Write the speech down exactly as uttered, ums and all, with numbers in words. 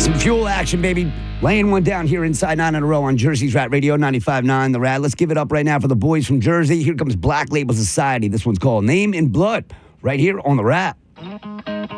Some fuel action, baby. Laying one down here inside nine in a row on Jersey's Rat Radio, ninety-five point nine The Rat. Let's give it up right now for the boys from Jersey. Here comes Black Label Society. This one's called Name in Blood, right here on The Rat.